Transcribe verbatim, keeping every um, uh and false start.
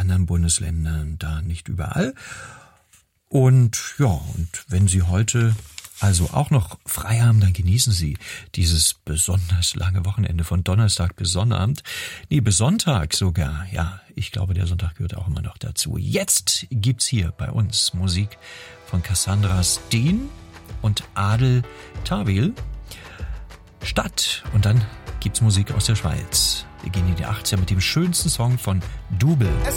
anderen Bundesländern da nicht überall. Und ja, und wenn Sie heute also auch noch frei haben, dann genießen Sie dieses besonders lange Wochenende von Donnerstag bis Sonnabend. Nee, bis Sonntag sogar. Ja, ich glaube, der Sonntag gehört auch immer noch dazu. Jetzt gibt's hier bei uns Musik von Cassandra Steen und Adel Tawil. Stadt. Und dann gibt's Musik aus der Schweiz. Wir gehen in die achtziger mit dem schönsten Song von Double. Es